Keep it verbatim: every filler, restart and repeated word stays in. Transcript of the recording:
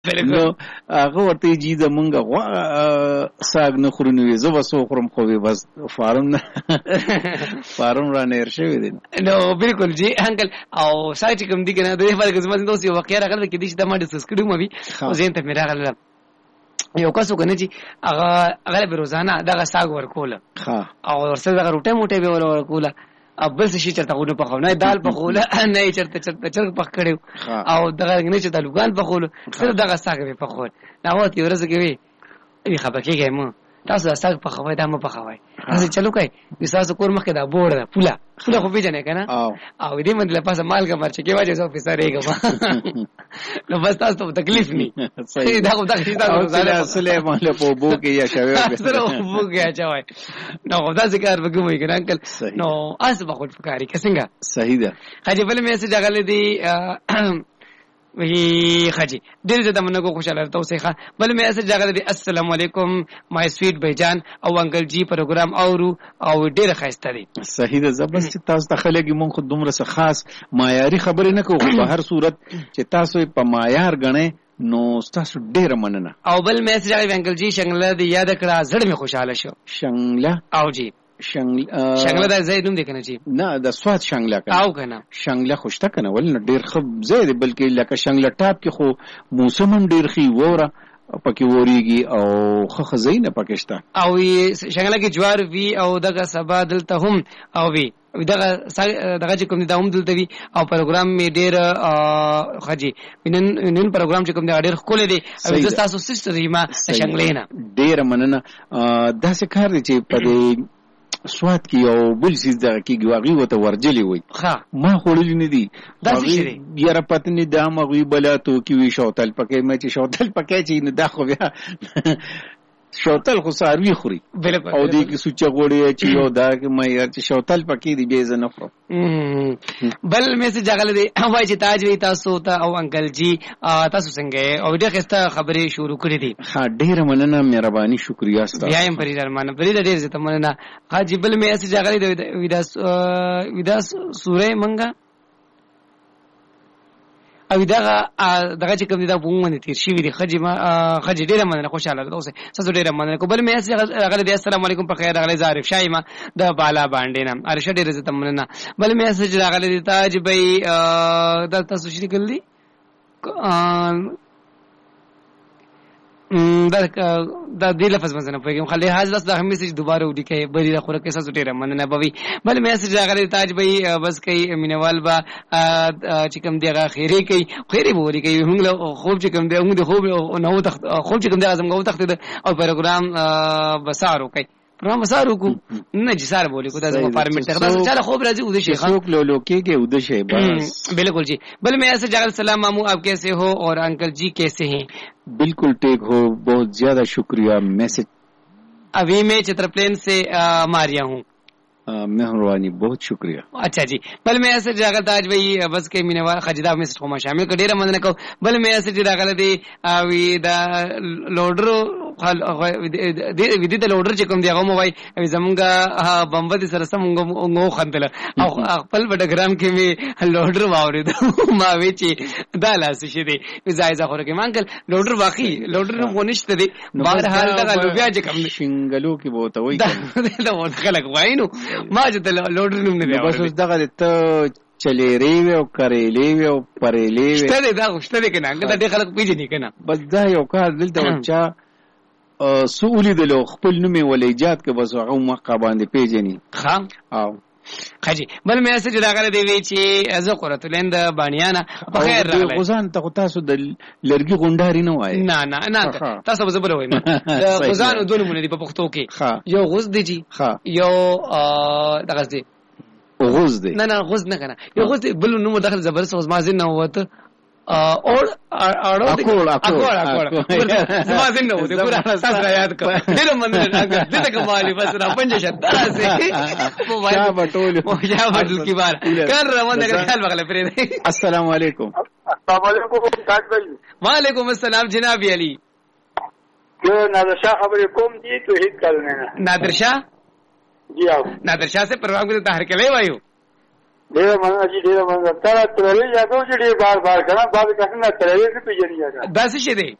نو هغه ورته جی د مونږه غوا ساګ نه خورو نو زه وسو خورم خو بس فارم نه فارم را نه ارشوي دي نو بالکل جی انکل او سايټ کوم دي کنه د دې فرق زما دوست یو واقعیا راغله کې دې د ما ډیسکس کړو مې او زين ته مې راغله یو کس وکنه چې هغه هغه به روزانه دغه ساګ ورکول او ورسره دغه روټه موټه به ورکول ابل څه شي چرته غوډه پخو نه دال پخول نه چرته چرته چرګ پخ کړو او دغه نه چې د لوګان پخول سره دغه ساګ به پخول دا وته ورځ کې وی ای خبر کېږم مو تاسو دا ساګ پخوي دا مو پخوي تاسو چلو کوي تاسو کور مخه دا بوړ دا پولا پولا خو پیژنې کنه او دې باندې لپاره مال کا مرچ کې واجه سو پیسې رېګم نو بس تاسو ته تکلیف ني صحیح دا خو دا چې تاسو سليمان له په بو کې یا شوی سره بو کې چوي نو دا ذکر وګمې کنه انکل نو اس به خود فکرې کسنګا صحیح ده خاجي بل مې څه جګل دي وی خاجي ډېر زړه منګو خوشاله تاسو ښه بل مې اسه جګل دي السلام علیکم مای سویټ بھیجان او انکل جی پروګرام اورو او ډېر خاصه دي صحیح ده زبرست تاسو ته خلګي مونږ خو دومره څه خاص معیاري خبرې نه کوو په هر صورت چې تاسو په معیار غنئ نو تاسو ډېر مننه او بل مې اسه جګل انکل جی شنګله دی یاد کړه زړه مې خوشاله شو شنګله او جی شنګل شنګله د زید نوم دی کنه جی نه د سواد شنګله کنه او کنه شنګله خوشته کنه ول ډیر خب زید بلکې لکه شنګله ټاپ کې خو موسم ډیر خي وره پکې وریږي او خخ زینه پکشته او شنګله کې جوار وی او دغه سبا دلته هم او وی دغه دغه چې کوم دی داوم دلته وی او پروګرام می ډیر خجی نن نن پروګرام چې کوم دی ډیر خول دی او د تاسو سیستر یما شنګلینا ډیر مننه دا څه کار دی چې په سواد کې یو بل سیز دغه کې واغې وته ورجلې وي ما خورلې نه دي دا څه یاره پتنې دا مغوي بلاتو کې وی شوتل پکې مې چې شوتل پکې چې نه دا خو بیا شوتل خو ساروي خوري او دې کې سوچ غوړې چې یو دا کې مې یار چې شوتل پکې دی به زنه خو بل مې څه جګل دي وای چې تاج وی تاسو ته او انکل جی تاسو څنګه او ډېر خسته خبرې شروع کړې دي ها ډېر مننه مهرباني شکریا ستاسو بیا هم پرې درمانه پرې ډېر زه ته مننه حاجی بل مې څه جګل دي ودا ودا سورې منګه او دغه دغه چې کوم دي دا وونه تیر شي وی خجی ما خجی ډیره مننه خوشاله ده اوسه تاسو ډیره مننه کو بل مې هغه دې السلام علیکم په خیر غلې زارف شایما د بالا باندې نام ارشه ډیره زه تمنه بل مې اسه چې غلې دي تاج بای د تاسو شي کړلی دا دا د لفظ منځنه پېږم خلې حاضر د همیشه دوباره وډی کوي بری خوره کې ساسو ډیره مننه بوي بل مې اسه چې غلې تاج بای بس کوي مینوال با چې کوم دیغه خیره کوي خیره بوري کوي موږ خوب چې کوم دی موږ خوب نو تخت خوب چې کوم دی اعظم غو تخت او پروګرام بسارو کوي پروګرام بسارو کو نه جسار بولی کو دا زما فارمیټ ته چل خوب راځي ودی شي څوک لو لو کېږي ودی شي بس بالکل جی بل میں ایسے جاگل سلام مامو آپ کیسے ہو اور انکل جی کیسے ہیں بالکل ٹھیک ہو بہت زیادہ شکریہ میسج ابھی میں چتر پلین سے ماریا ہوں مہربانی بہت شکریہ اچھا جی بل میں ایسے جاگل تاج بھائی بس کے مینوال خجدا میں سے شامل کر ډیر مننه کو بل میں ایسے جاگل دی وی دا لوډر وی د لوډر چې کوم دی هغه مو وای زمونږه بمبدي سره سم نو خندل او خپل بډګرام کې می لوډر واورید ما وی چې دا لاس شي دی زایزه خور کې مانګل لوډر واقعي لوډر نو نشته دی بهر حال دا لوبیا چې کوم شنګلو کې بوته وای دا وځ خلک وای نو ما چې لوډر نوم نه دی بس اوس دغه ته چلیری او کریلی او پریلی شته دا شته کنه دا ډېر خلک پیژني کنه بس دا یو کار دلته چا سولی دلو خپل نومي ولې ایجاد کې بس هغه موقع باندې پیژني خام او خجی بل مې اسه چې دا غره دی وی چې از قرۃ الهند بانیانا په خیر راغلی غزان ته تاسو د لرګي غونډاري نه وای نه نه نه تاسو به زبر وای د غزان دوه نمونه دی په پښتو کې یو غز دی جی یو دغه دی غز دی نه نه غز نه کنه یو غز بل نوم داخل زبر سوز مازین نه وته اور اړو اکول اکول اکول زما زنه و دې پورا تاسو یاد کړئ ډېر مننه دې ته کومالي بس را پنځه شته سه موبایل بټول مو یا بدل کی بار کر روانه کر خیال وغله پرې السلام علیکم السلام علیکم تاج بھائی وعلیکم السلام جناب علی جو نادر شاہ خبر کوم دی تو هیڅ کال نه نادر شاہ جی آپ نادر شاہ سے پروگرام کو تاہر کے لے وایو ډېره مننه چې ډېره مننه تا تللی یادو چې ډېر بار بار کړه بعضې کسونه تللی نه پېژني. دا څه شی دی؟